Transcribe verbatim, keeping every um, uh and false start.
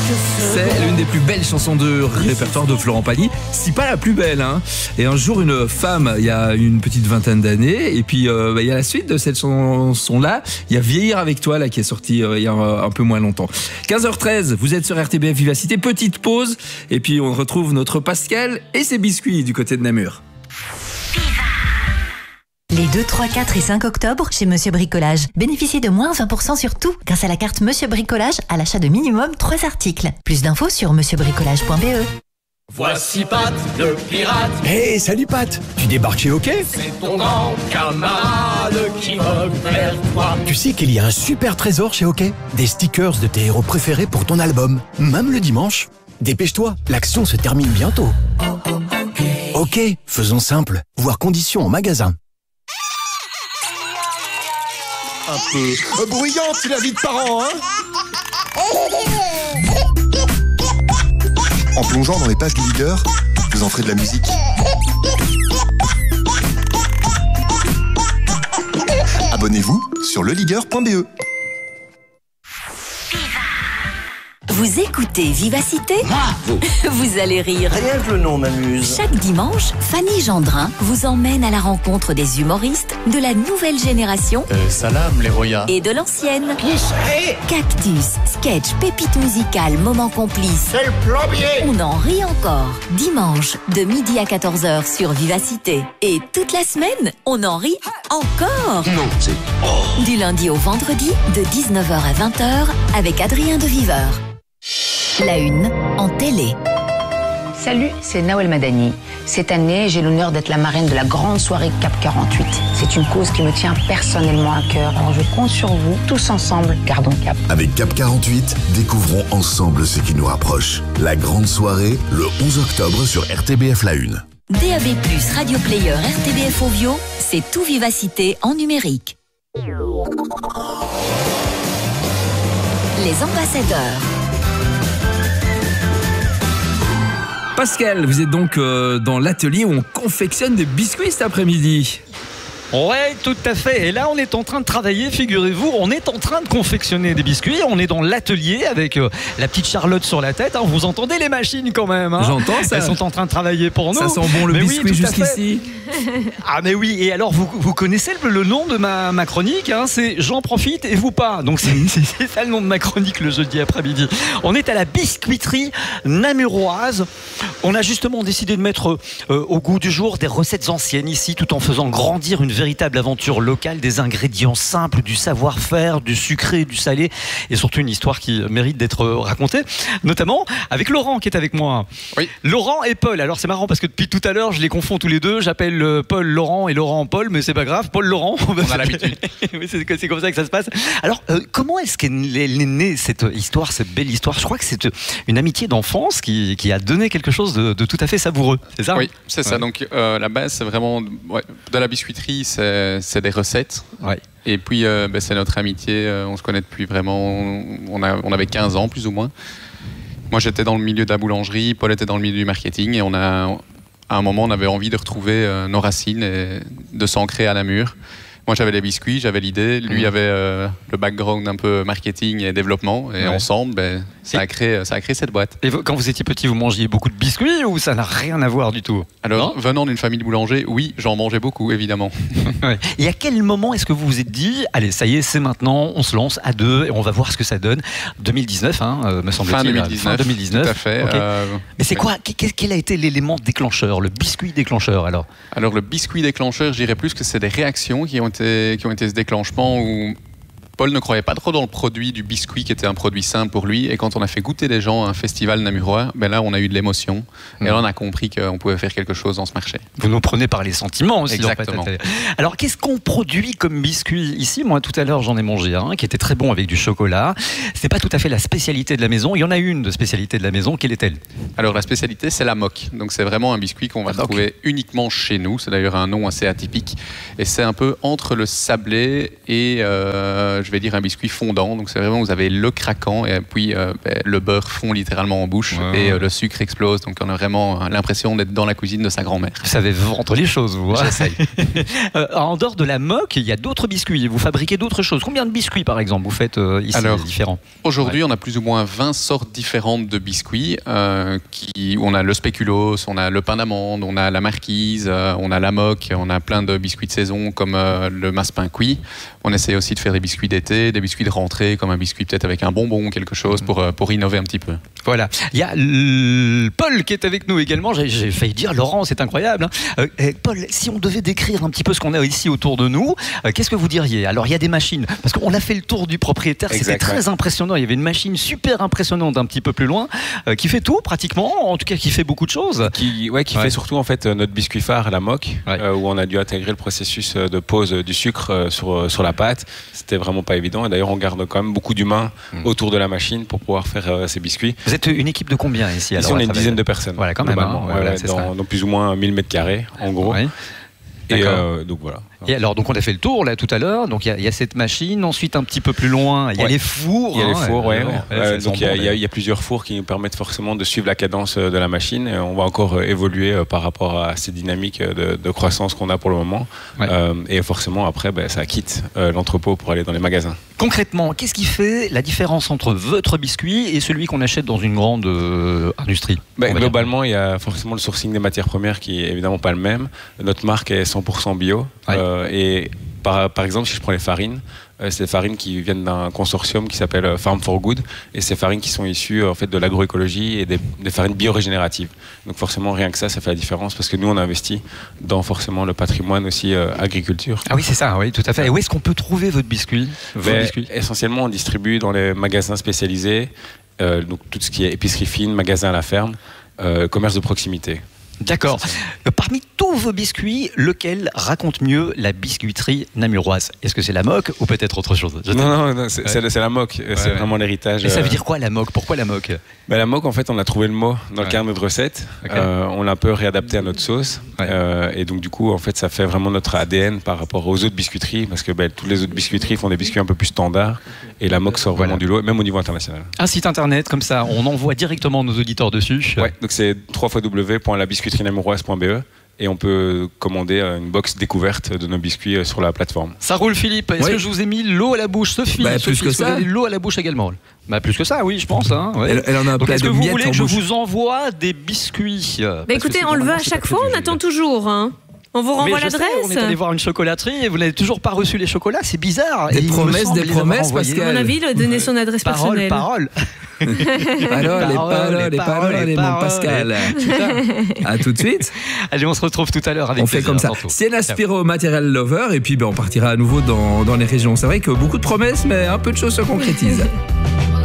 C'est l'une des plus belles chansons de répertoire de Florent Pagny, si pas la plus belle, hein. Et un jour, une femme, il y a une petite vingtaine d'années, et puis euh, bah, il y a la suite de cette chanson-là, il y a Vieillir avec toi, là, qui est sorti euh, il y a un, un peu moins longtemps. quinze heures treize, vous êtes sur R T B F Vivacité, petite pause, et puis on retrouve notre Pascal et ses biscuits du côté de Namur. Les deux, trois, quatre et cinq octobre, chez Monsieur Bricolage. Bénéficiez de moins vingt pour cent sur tout, grâce à la carte Monsieur Bricolage à l'achat de minimum trois articles. Plus d'infos sur monsieur bricolage point b e. Voici Pat, le pirate. Hey, salut Pat. Tu débarques chez OK? C'est ton grand camarade qui revient vers toi. Tu sais qu'il y a un super trésor chez OK? Des stickers de tes héros préférés pour ton album, même le dimanche. Dépêche-toi, l'action se termine bientôt. OK, faisons simple. Voir conditions en magasin. Un peu bruyante, la vie de parents, hein? En plongeant dans les pages du leader, vous entrez de la musique. Abonnez-vous sur le leader point b e. Vous écoutez Vivacité? Bravo. Vous allez rire. Rien que le nom m'amuse. Chaque dimanche, Fanny Gendrin vous emmène à la rencontre des humoristes de la nouvelle génération Euh, salam les royas. et de l'ancienne. Qui serait? Cactus, sketch, pépite musicale, moment complice. C'est le plombier. On en rit encore. Dimanche, de midi à quatorze heures sur Vivacité. Et toute la semaine, on en rit encore. Non, c'est... Oh. Du lundi au vendredi, de dix-neuf heures à vingt heures, avec Adrien de Viveur. La une en télé. Salut, c'est Nawel Madani. Cette année, j'ai l'honneur d'être la marraine de la grande soirée CAP quarante-huit. C'est une cause qui me tient personnellement à cœur. Alors je compte sur vous, tous ensemble, gardons cap. Avec CAP quarante-huit, découvrons ensemble ce qui nous rapproche. La grande soirée, le onze octobre sur R T B F La Une. D A B plus, Radio Player, R T B F Ovio, c'est tout Vivacité en numérique. Les ambassadeurs. Pascal, vous êtes donc euh, dans l'atelier où on confectionne des biscuits cet après-midi. Ouais, tout à fait. Et là, on est en train de travailler, figurez-vous, on est en train de confectionner des biscuits. On est dans l'atelier avec euh, la petite Charlotte sur la tête. Hein. Vous entendez les machines quand même, hein. J'entends ça. Elles sont en train de travailler pour nous. Ça sent bon le Mais biscuit oui, tout à fait. jusqu'ici. Ah mais oui, et alors vous, vous connaissez le, le nom de ma, ma chronique, hein, c'est J'en profite et vous pas. Donc c'est c'est ça le nom de ma chronique le jeudi après-midi. On est à la biscuiterie namuroise. On a justement décidé de mettre euh, au goût du jour des recettes anciennes ici, tout en faisant grandir une véritable aventure locale, des ingrédients simples, du savoir-faire, du sucré, du salé, et surtout une histoire qui mérite d'être racontée, notamment avec Laurent qui est avec moi. Oui. Laurent et Paul. Alors c'est marrant parce que depuis tout à l'heure je les confonds tous les deux. J'appelle Paul Laurent et Laurent Paul, mais c'est pas grave. Paul Laurent. On a l'habitude. Oui, c'est c'est comme ça que ça se passe. Alors euh, comment est-ce qu'elle est née cette histoire, cette belle histoire? Je crois que c'est une amitié d'enfance qui, qui a donné quelque chose de, de tout à fait savoureux. C'est ça? Oui, c'est ça. Ouais. Donc euh, la base, c'est vraiment ouais, de la biscuiterie, c'est c'est des recettes. Ouais. Et puis euh, ben, c'est notre amitié. euh, on se connaît depuis vraiment. On, a, on avait quinze ans plus ou moins. Moi, j'étais dans le milieu de la boulangerie. Paul était dans le milieu du marketing. Et on a, à un moment, on avait envie de retrouver euh, nos racines et de s'ancrer à Namur. Moi, j'avais les biscuits, j'avais l'idée. Lui mmh. avait euh, le background un peu marketing et développement. Et ouais. ensemble, ben, ça, a créé, ça a créé cette boîte. Et vous, quand vous étiez petit, vous mangiez beaucoup de biscuits ou ça n'a rien à voir du tout? Alors, non venant d'une famille de boulangers, oui, j'en mangeais beaucoup, évidemment. Ouais. Et à quel moment est-ce que vous vous êtes dit, allez, ça y est, c'est maintenant, on se lance à deux et on va voir ce que ça donne? deux mille dix-neuf, hein, euh, me semble-t-il. Fin deux mille dix-neuf. Fin deux mille dix-neuf. Tout à fait. Okay. Euh, Mais c'est ouais. quoi? Quel, quel a été l'élément déclencheur, le biscuit déclencheur alors? Alors, le biscuit déclencheur, je dirais plus que c'est des réactions qui ont été, qui ont été ce déclenchement où Paul ne croyait pas trop dans le produit du biscuit qui était un produit simple pour lui. Et quand on a fait goûter des gens à un festival namurois, ben là, on a eu de l'émotion. Et mmh. là, on a compris qu'on pouvait faire quelque chose dans ce marché. Vous nous prenez par les sentiments aussi. Exactement. En fait. Alors, qu'est-ce qu'on produit comme biscuit ici? Moi, tout à l'heure, j'en ai mangé un qui était très bon avec du chocolat. C'est pas tout à fait la spécialité de la maison. Il y en a une de spécialité de la maison. Quelle est-elle? Alors, la spécialité, c'est la moque. Donc, c'est vraiment un biscuit qu'on va la trouver uniquement chez nous. C'est d'ailleurs un nom assez atypique. Et c'est un peu entre le sablé et, euh, je vais dire un biscuit fondant. Donc c'est vraiment, vous avez le craquant et puis euh, ben, le beurre fond littéralement en bouche ouais. et euh, le sucre explose. Donc on a vraiment l'impression d'être dans la cuisine de sa grand-mère. Vous savez vendre les choses, vous. Hein. J'essaye. euh, en dehors de la moque, il y a d'autres biscuits. Vous fabriquez d'autres choses. Combien de biscuits, par exemple, vous faites euh, ici? Alors, différents. Aujourd'hui, ouais. on a plus ou moins vingt sortes différentes de biscuits. Euh, qui, on a le spéculoos, on a le pain d'amande, on a la marquise, euh, on a la moque, on a plein de biscuits de saison comme euh, le massepain cuit. On essaie aussi de faire des biscuits d'été, des biscuits de rentrée, comme un biscuit peut-être avec un bonbon, quelque chose, pour, euh, pour innover un petit peu. Voilà. Il y a l- Paul qui est avec nous également. J'ai, j'ai failli dire Laurent, c'est incroyable. Hein. Euh, eh, Paul, si on devait décrire un petit peu ce qu'on a ici autour de nous, euh, qu'est-ce que vous diriez? Alors, il y a des machines, parce qu'on a fait le tour du propriétaire, exact, c'était très ouais. impressionnant. Il y avait une machine super impressionnante un petit peu plus loin, euh, qui fait tout pratiquement, en tout cas qui fait beaucoup de choses. Qui, ouais, qui ouais. fait surtout en fait notre biscuit phare, la moque, ouais. euh, où on a dû intégrer le processus de pose du sucre euh, sur, sur la pâte. C'était vraiment pas évident. Et d'ailleurs, on garde quand même beaucoup d'humains mmh. autour de la machine pour pouvoir faire euh, ces biscuits. Vous êtes une équipe de combien ici? Ici, on est une dizaine de personnes. Voilà, quand même. Hein, ouais, ouais, ouais, dans, dans plus ou moins mille mètres carrés, en gros. Ouais. Et euh, donc voilà. Et alors, donc on a fait le tour là tout à l'heure. Donc il y, y a cette machine. Ensuite, un petit peu plus loin, il y a ouais. les fours. Il y a hein, les fours, ouais. ouais, ouais. Euh, donc il y, y, y a plusieurs fours qui nous permettent forcément de suivre la cadence de la machine. Et on va encore évoluer par rapport à ces dynamiques de, de croissance qu'on a pour le moment. Ouais. Euh, et forcément, après, ben, ça quitte euh, l'entrepôt pour aller dans les magasins. Concrètement, qu'est-ce qui fait la différence entre votre biscuit et celui qu'on achète dans une grande euh, industrie? Ben, globalement, il y a forcément le sourcing des matières premières qui est évidemment pas le même. Notre marque est cent pour cent bio. Ouais. Euh, et par, par exemple, si je prends les farines, euh, c'est des farines qui viennent d'un consortium qui s'appelle Farm for Good, et ces farines qui sont issues en fait de l'agroécologie et des, des farines biorégénératives. Donc forcément, rien que ça, ça fait la différence parce que nous, on investit dans forcément le patrimoine aussi euh, agriculture. Ah oui, c'est ça, oui, tout à fait. Et où est-ce qu'on peut trouver votre biscuit, ben, biscuit Essentiellement, on distribue dans les magasins spécialisés, euh, donc tout ce qui est épicerie fine, magasin à la ferme, euh, commerce de proximité. D'accord. Parmi tous vos biscuits, lequel raconte mieux la biscuiterie namuroise? Est-ce que c'est la moque ou peut-être autre chose? Non, non, non c'est, ouais. c'est, c'est la moque. Ouais, c'est ouais. vraiment l'héritage. Et ça veut dire quoi la moque? Pourquoi la moque? Ben, la moque, en fait, on a trouvé le mot dans ouais. le carnet de recettes. Okay. Euh, on l'a un peu réadapté à notre sauce. Ouais. Euh, et donc, du coup, en fait, ça fait vraiment notre A D N par rapport aux autres biscuiteries. Parce que ben, toutes les autres biscuiteries font des biscuits un peu plus standards. Et la moque sort voilà. vraiment du lot, même au niveau international. Un site internet, comme ça, on envoie directement nos auditeurs dessus. Ouais, donc c'est w w w point la biscuiterie namuroise point b e. Et on peut commander une box découverte de nos biscuits sur la plateforme. Ça roule, Philippe. Est-ce oui. que je vous ai mis l'eau à la bouche, Sophie? Bah, Sophie, plus que ça. L'eau à la bouche également. Bah, plus que ça, oui, je pense. Hein, ouais. elle, elle en a Donc, plein est-ce de que vous miettes voulez en que je bouche. vous envoie des biscuits? Bah, écoutez, on le veut à chaque fois, on attend toujours. Hein. On vous renvoie l'adresse. On est allé voir une chocolaterie et vous n'avez toujours pas reçu les chocolats, c'est bizarre. Des et promesses, des promesses, Pascal. À mon avis, il a donné son adresse parole, personnelle. Parole, parole. Paroles, les paroles, les paroles, Pascal. À tout de suite. Allez, on se retrouve tout à l'heure avec On fait comme ça. Sienna Spiro, Material Lover, et puis ben, on partira à nouveau dans, dans les régions. C'est vrai que beaucoup de promesses, mais un peu de choses se concrétisent.